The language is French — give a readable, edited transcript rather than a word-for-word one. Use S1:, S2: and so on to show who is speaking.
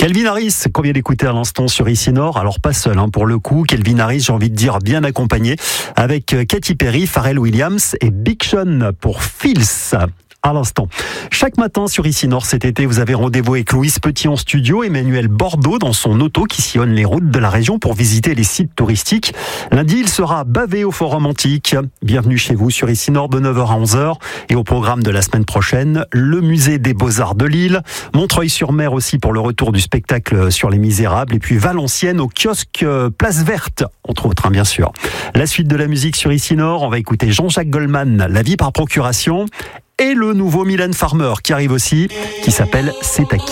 S1: Calvin Harris, qu'on vient d'écouter à l'instant sur Ici Nord. Alors pas seul pour le coup. Calvin Harris, j'ai envie de dire bien accompagné, avec Katy Perry, Pharrell Williams et Big Sean pour Feels. À l'instant. Chaque matin sur Ici Nord cet été, vous avez rendez-vous avec Louise Petit en studio, Emmanuel Bordeaux dans son auto qui sillonne les routes de la région pour visiter les sites touristiques. Lundi, il sera bavé au Forum Antique. Bienvenue chez vous sur Ici Nord de 9h à 11h. Et au programme de la semaine prochaine, le musée des Beaux-Arts de Lille, Montreuil-sur-Mer aussi pour le retour du spectacle sur Les Misérables, et puis Valenciennes au kiosque Place Verte, entre autres, bien sûr. La suite de la musique sur Ici Nord, on va écouter Jean-Jacques Goldman, La vie par procuration. Et le nouveau Mylène Farmer qui arrive aussi, qui s'appelle C'est acquis.